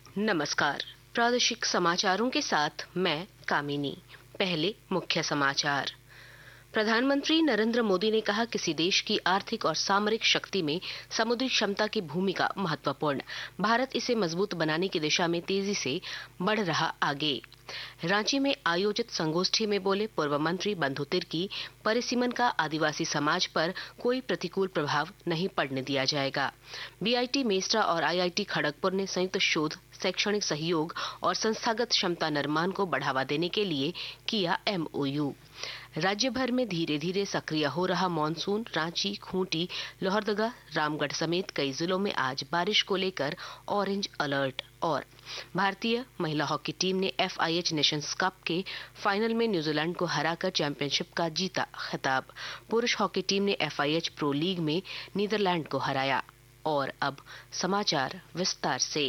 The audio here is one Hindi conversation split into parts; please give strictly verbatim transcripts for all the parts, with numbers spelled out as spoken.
नमस्कार। प्रादेशिक समाचारों के साथ मैं कामिनी। पहले मुख्य समाचार। प्रधानमंत्री नरेंद्र मोदी ने कहा, किसी देश की आर्थिक और सामरिक शक्ति में समुद्री क्षमता की भूमिका महत्वपूर्ण। भारत इसे मजबूत बनाने की दिशा में तेजी से बढ़ रहा आगे। रांची में आयोजित संगोष्ठी में बोले पूर्व मंत्री बंधु तिर्की, परिसीमन का आदिवासी समाज पर कोई प्रतिकूल प्रभाव नहीं पड़ने दिया जाएगा। बीआईटी मेस्ट्रा और आईआईटी खड़गपुर ने संयुक्त शोध, शैक्षणिक सहयोग और संस्थागत क्षमता निर्माण को बढ़ावा देने के लिए किया एमओयू। राज्य भर में धीरे धीरे सक्रिय हो रहा मानसून। रांची, खूंटी, लोहरदगा, रामगढ़ समेत कई जिलों में आज बारिश को लेकर ऑरेंज अलर्ट। और भारतीय महिला हॉकी टीम ने एफआईएच नेशंस कप के फाइनल में न्यूजीलैंड को हराकर चैंपियनशिप का जीता खिताब। पुरुष हॉकी टीम ने एफआईएच प्रो लीग में नीदरलैंड को हराया। और अब समाचार विस्तार से।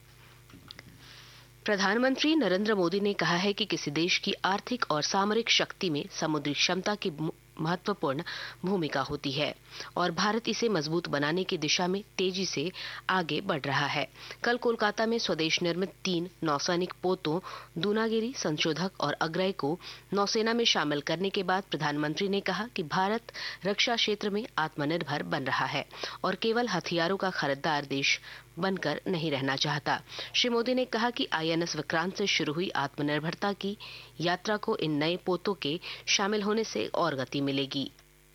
प्रधानमंत्री नरेंद्र मोदी ने कहा है कि किसी देश की आर्थिक और सामरिक शक्ति में समुद्री क्षमता की महत्वपूर्ण भूमिका होती है और भारत इसे मजबूत बनाने की दिशा में तेजी से आगे बढ़ रहा है। कल कोलकाता में स्वदेश निर्मित तीन नौसैनिक पोतों दूनागिरी, संशोधक और अग्रय को नौसेना में शामिल करने के बाद प्रधानमंत्री ने कहा कि भारत रक्षा क्षेत्र में आत्मनिर्भर बन रहा है और केवल हथियारों का खरीदार देश बनकर नहीं रहना चाहता। श्री मोदी ने कहा कि आईएनएस विक्रांत से शुरू हुई आत्मनिर्भरता की यात्रा को इन नए पोतों के शामिल होने से और गति मिलेगी।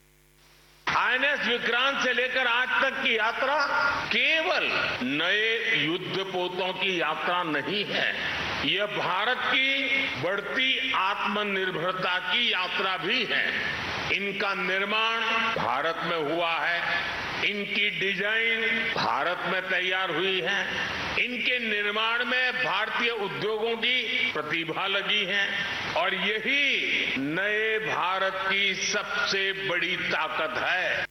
आईएनएस विक्रांत से लेकर आज तक की यात्रा केवल नए युद्ध पोतों की यात्रा नहीं है, यह भारत की बढ़ती आत्मनिर्भरता की यात्रा भी है। इनका निर्माण भारत में हुआ है, इनकी डिजाइन भारत में तैयार हुई है, इनके निर्माण में भारतीय उद्योगों की प्रतिभा लगी है और यही नए भारत की सबसे बड़ी ताकत है।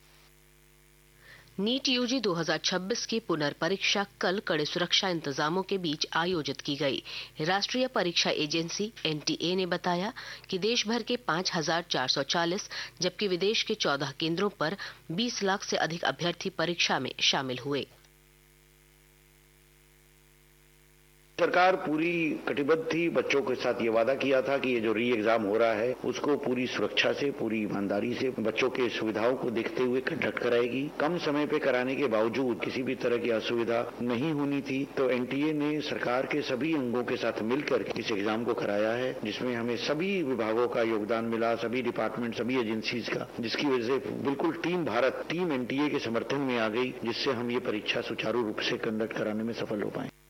नीट यूजी दो हज़ार छब्बीस की पुनर्परीक्षा कल कड़े सुरक्षा इंतजामों के बीच आयोजित की गई। राष्ट्रीय परीक्षा एजेंसी एनटीए ने बताया कि देश भर के पाँच हज़ार चार सौ चालीस जबकि विदेश के चौदह केंद्रों पर बीस लाख से अधिक अभ्यर्थी परीक्षा में शामिल हुए। सरकार पूरी कटिबद्ध थी। बच्चों के साथ ये वादा किया था कि ये जो री एग्जाम हो रहा है उसको पूरी सुरक्षा से, पूरी ईमानदारी से, बच्चों के सुविधाओं को देखते हुए कंडक्ट कराएगी। कम समय पे कराने के बावजूद किसी भी तरह की असुविधा नहीं होनी थी, तो एनटीए ने सरकार के सभी अंगों के साथ मिलकर इस एग्जाम को कराया है, जिसमें हमें सभी विभागों का योगदान मिला, सभी डिपार्टमेंट, सभी एजेंसीज का, जिसकी वजह से बिल्कुल टीम भारत, टीम एनटीए के समर्थन में आ गई, जिससे हम ये परीक्षा सुचारू रूप से कंडक्ट कराने में सफल हो पाए।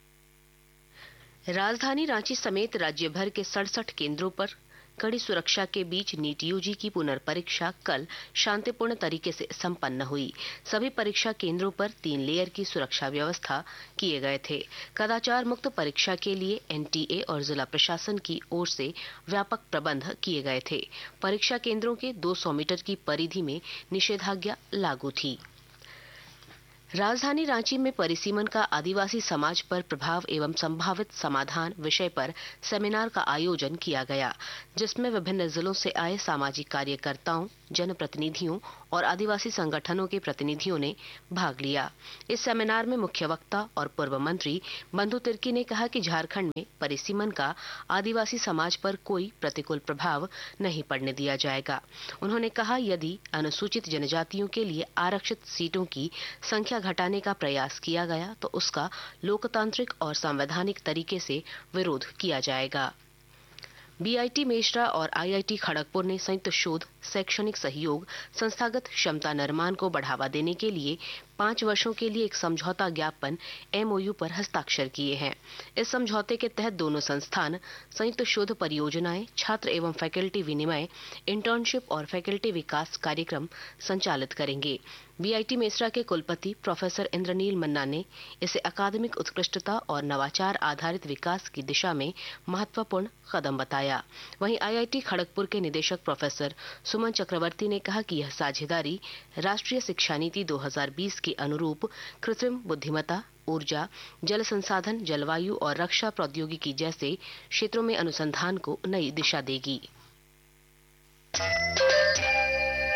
राजधानी रांची समेत राज्य भर के सड़सठ केंद्रों पर कड़ी सुरक्षा के बीच नीट यूजी की पुनर्परीक्षा कल शांतिपूर्ण तरीके से संपन्न हुई। सभी परीक्षा केंद्रों पर तीन लेयर की सुरक्षा व्यवस्था किए गए थे। कदाचार मुक्त परीक्षा के लिए एनटीए और जिला प्रशासन की ओर से व्यापक प्रबंध किए गए थे। परीक्षा केंद्रों के दो सौ मीटर की परिधि में निषेधाज्ञा लागू थी। राजधानी रांची में परिसीमन का आदिवासी समाज पर प्रभाव एवं संभावित समाधान विषय पर सेमिनार का आयोजन किया गया, जिसमें विभिन्न जिलों से आए सामाजिक कार्यकर्ताओं, जनप्रतिनिधियों और आदिवासी संगठनों के प्रतिनिधियों ने भाग लिया। इस सेमिनार में मुख्य वक्ता और पूर्व मंत्री बंधु तिर्की ने कहा कि झारखंड में परिसीमन का आदिवासी समाज पर कोई प्रतिकूल प्रभाव नहीं पड़ने दिया जाएगा। उन्होंने कहा, यदि अनुसूचित जनजातियों के लिए आरक्षित सीटों की संख्या घटाने का प्रयास किया गया तो उसका लोकतांत्रिक और संवैधानिक तरीके से विरोध किया जाएगा। बीआईटी मेस्ट्रा और आईआईटी खड़गपुर ने संयुक्त शोध, शैक्षणिक सहयोग, संस्थागत क्षमता निर्माण को बढ़ावा देने के लिए पांच वर्षों के लिए एक समझौता ज्ञापन एमओयू पर हस्ताक्षर किए हैं। इस समझौते के तहत दोनों संस्थान संयुक्त शोध परियोजनाएं, छात्र एवं फैकल्टी विनिमय, इंटर्नशिप और फैकल्टी विकास कार्यक्रम संचालित करेंगे। बीआईटी मेस्ट्रा के कुलपति प्रोफेसर इंद्रनील मन्ना ने इसे अकादमिक उत्कृष्टता और नवाचार आधारित विकास की दिशा में महत्वपूर्ण कदम बताया। वहीं आईआईटी खड़गपुर के निदेशक प्रोफेसर सुमन चक्रवर्ती ने कहा कि यह साझेदारी राष्ट्रीय शिक्षा नीति दो हज़ार बीस के अनुरूप कृत्रिम बुद्धिमत्ता, ऊर्जा, जल संसाधन, जलवायु और रक्षा प्रौद्योगिकी जैसे क्षेत्रों में अनुसंधान को नई दिशा देगी।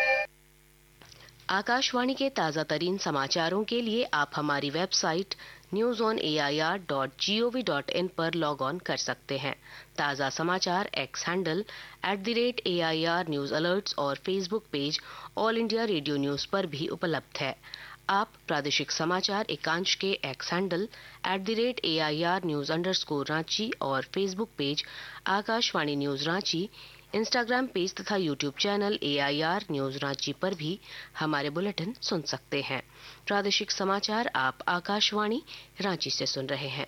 आकाशवाणी के ताजा तरीन समाचारों के लिए आप हमारी website news on A I R dot G O V dot in पर लॉग ऑन कर सकते हैं। ताज़ा समाचार x handle at the rate A I R news alerts और Facebook page all India radio news पर भी उपलब्ध है। आप प्रादेशिक समाचार एकांश के x handle at the rate A I R news underscore Ranchi और Facebook page Akashvani news Ranchi, Instagram page तथा YouTube channel A I R news Ranchi पर भी हमारे बुलेटिन सुन सकते हैं। प्रादेशिक समाचार आप आकाशवाणी रांची से सुन रहे हैं।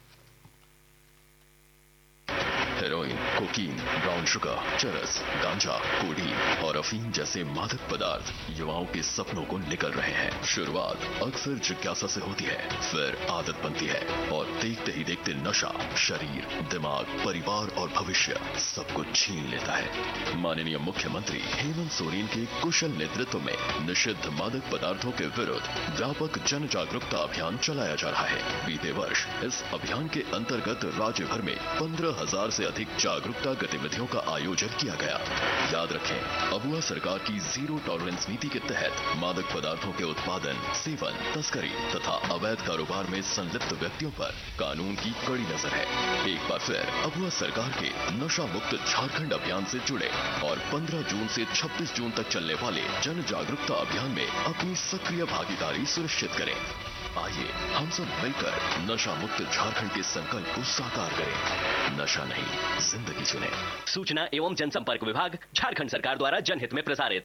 हेरोइन, कोकीन, ब्राउन शुगर, चरस, गांजा, कोडीन और अफीम जैसे मादक पदार्थ युवाओं के सपनों को निकल रहे हैं। शुरुआत अक्सर जिज्ञासा से होती है, फिर आदत बनती है और देखते ही देखते नशा शरीर, दिमाग, परिवार और भविष्य सब कुछ छीन लेता है। माननीय मुख्यमंत्री हेमंत सोरेन के कुशल नेतृत्व में निषिद्ध मादक पदार्थों के विरुद्ध व्यापक जन जागरूकता अभियान चलाया जा रहा है। बीते वर्ष इस अभियान के अंतर्गत राज्य भर में पंद्रह हजार से अधिक जागरूकता गतिविधियों का आयोजन किया गया। याद रखें, अबुआ सरकार की जीरो टॉलरेंस नीति के तहत मादक पदार्थों के उत्पादन, सेवन, तस्करी तथा अवैध कारोबार में संलिप्त व्यक्तियों पर कानून की कड़ी नजर है। एक बार फिर अबुआ सरकार के नशा मुक्त झारखंड अभियान से जुड़े और पंद्रह जून से छब्बीस जून तक चलने वाले जन जागरूकता अभियान में अपनी सक्रिय भागीदारी सुनिश्चित करें। आइए हम सब मिलकर नशा मुक्त झारखंड के संकल्प को साकार करें। नशा नहीं, जिंदगी चुने। सूचना एवं जनसंपर्क विभाग, झारखंड सरकार द्वारा जनहित में प्रसारित।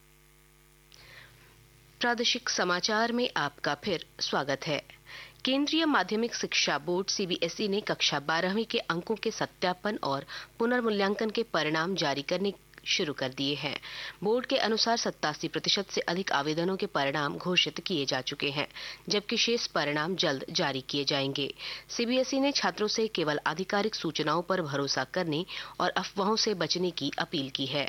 प्रादेशिक समाचार में आपका फिर स्वागत है। केंद्रीय माध्यमिक शिक्षा board C B S E ने कक्षा बारहवीं के अंकों के सत्यापन और पुनर्मूल्यांकन के परिणाम जारी करने शुरू कर दिए हैं। बोर्ड के अनुसार सत्तासी प्रतिशत से अधिक आवेदनों के परिणाम घोषित किए जा चुके हैं, जबकि शेष परिणाम जल्द जारी किए जाएंगे। सी बी एस ई ने छात्रों से केवल आधिकारिक सूचनाओं पर भरोसा करने और अफवाहों से बचने की अपील की है।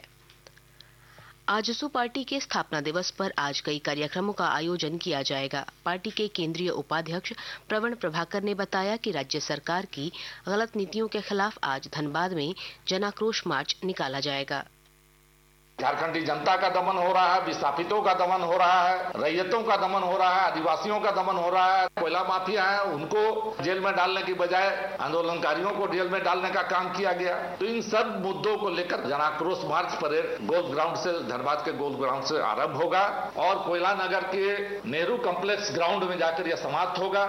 आजसू पार्टी के स्थापना दिवस पर आज कई कार्यक्रमों का आयोजन किया जाएगा। पार्टी के केंद्रीय उपाध्यक्ष प्रवीण प्रभाकर ने बताया कि राज्य सरकार की गलत नीतियों के खिलाफ आज धनबाद में जनाक्रोश मार्च निकाला जाएगा। झारखंडी जनता का दमन हो रहा है, विस्थापितों का दमन हो रहा है, रैयतों का दमन हो रहा है, आदिवासियों का दमन हो रहा है। कोयला माफिया है, उनको जेल में डालने की बजाय आंदोलनकारियों को जेल में डालने का काम किया गया। तो इन सब मुद्दों को लेकर जनाक्रोश मार्च परेड गोल्फ ग्राउंड से, धनबाद के गोल्फ ग्राउंड से आरंभ होगा और कोयला नगर के नेहरू कॉम्प्लेक्स ग्राउंड में जाकर यह समाप्त होगा।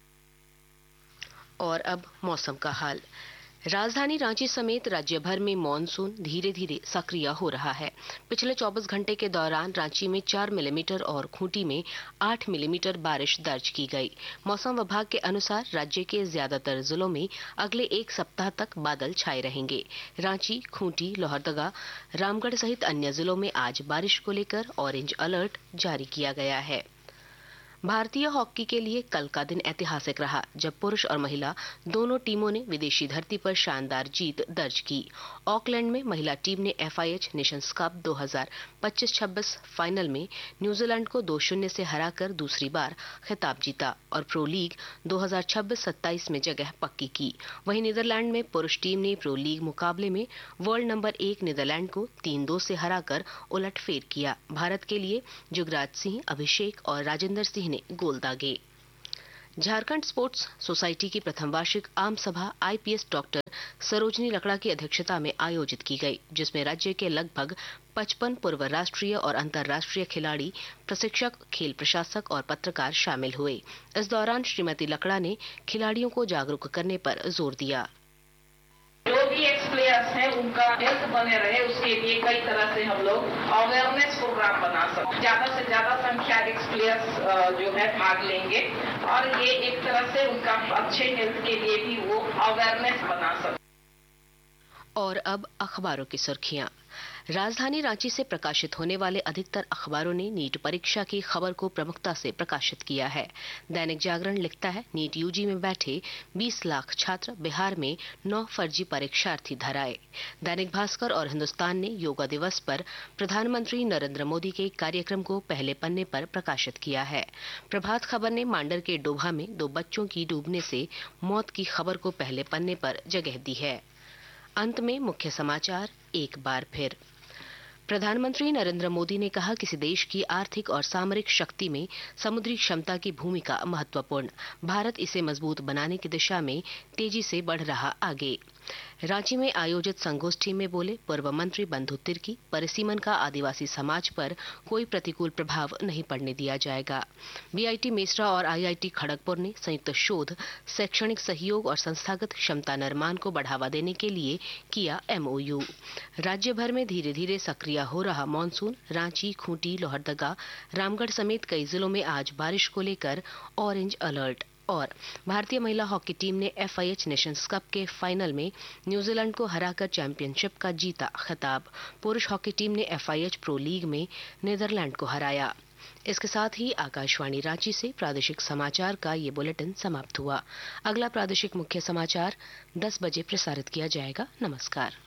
और अब मौसम का हाल। राजधानी रांची समेत राज्य भर में मानसून धीरे धीरे सक्रिय हो रहा है। पिछले चौबीस घंटे के दौरान रांची में चार मिलीमीटर और खूंटी में आठ मिलीमीटर बारिश दर्ज की गई। मौसम विभाग के अनुसार राज्य के ज्यादातर जिलों में अगले एक सप्ताह तक बादल छाए रहेंगे। रांची, खूंटी, लोहरदगा, रामगढ़ सहित अन्य जिलों में आज बारिश को लेकर ऑरेंज अलर्ट जारी किया गया है। भारतीय हॉकी के लिए कल का दिन ऐतिहासिक रहा, जब पुरुष और महिला दोनों टीमों ने विदेशी धरती पर शानदार जीत दर्ज की। ऑकलैंड में महिला टीम ने F I H Nations cup दो हज़ार पच्चीस छब्बीस फाइनल में न्यूजीलैंड को दो शून्य से हराकर दूसरी बार खिताब जीता और प्रो लीग दो हज़ार छब्बीस सत्ताईस में जगह पक्की की। वहीं नीदरलैंड में पुरुष टीम ने प्रो लीग मुकाबले में वर्ल्ड नंबर एक नीदरलैंड को तीन दो से हराकर उलटफेर किया। भारत के लिए जुगराज सिंह, अभिषेक और राजेंद्र सिंह ने गोल दागे। झारखंड स्पोर्ट्स सोसाइटी की प्रथम वार्षिक आम सभा I P S doctor Sarojini लकड़ा की अध्यक्षता में आयोजित की गई, जिसमें राज्य के लगभग पचपन पूर्व राष्ट्रीय और अंतर्राष्ट्रीय खिलाड़ी, प्रशिक्षक, खेल प्रशासक और पत्रकार शामिल हुए। इस दौरान श्रीमती लकड़ा ने खिलाड़ियों को जागरूक करने पर जोर दिया। जो भी एक्स प्लेयर्स हैं उनका हेल्थ बने रहे, उसके लिए कई तरह से हम लोग अवेयरनेस प्रोग्राम बना सकते। ज्यादा से ज्यादा संख्या एक्स प्लेयर्स जो है भाग लेंगे और ये एक तरह से उनका अच्छे हेल्थ के लिए भी वो अवेयरनेस बना सकते। और अब अखबारों की सुर्खियां। राजधानी रांची से प्रकाशित होने वाले अधिकतर अखबारों ने नीट परीक्षा की खबर को प्रमुखता से प्रकाशित किया है। दैनिक जागरण लिखता है, नीट यूजी में बैठे बीस लाख छात्र, बिहार में नौ फर्जी परीक्षार्थी धराए। दैनिक भास्कर और हिंदुस्तान ने योगा दिवस पर प्रधानमंत्री नरेंद्र मोदी के कार्यक्रम को पहले पन्ने पर प्रकाशित किया है। प्रभात खबर ने मांडर के डोभा में दो बच्चों की डूबने से मौत की खबर को पहले पन्ने पर जगह दी है। अंत में मुख्य समाचार एक बार फिर। प्रधानमंत्री नरेंद्र मोदी ने कहा किसी देश की आर्थिक और सामरिक शक्ति में समुद्री क्षमता की भूमिका महत्वपूर्ण। भारत इसे मजबूत बनाने की दिशा में तेजी से बढ़ रहा आगे। रांची में आयोजित संगोष्ठी में बोले पूर्व मंत्री बंधु तिर्की, परिसीमन का आदिवासी समाज पर कोई प्रतिकूल प्रभाव नहीं पड़ने दिया जाएगा। बीआईटी मेसरा और आईआईटी खड़गपुर ने संयुक्त शोध, शैक्षणिक सहयोग और संस्थागत क्षमता निर्माण को बढ़ावा देने के लिए किया एमओयू। राज्य भर में धीरे धीरे सक्रिय हो रहा मानसून, रांची, खूंटी, लोहरदगा, रामगढ़ समेत कई जिलों में आज बारिश को लेकर ऑरेंज अलर्ट। और भारतीय महिला हॉकी टीम ने एफआईएच नेशंस कप के फाइनल में न्यूजीलैंड को हराकर चैंपियनशिप का जीता खिताब। पुरुष हॉकी टीम ने एफआईएच प्रो लीग में नीदरलैंड को हराया। इसके साथ ही आकाशवाणी रांची से प्रादेशिक समाचार का ये बुलेटिन समाप्त हुआ। अगला प्रादेशिक मुख्य समाचार दस बजे प्रसारित किया जाएगा। नमस्कार।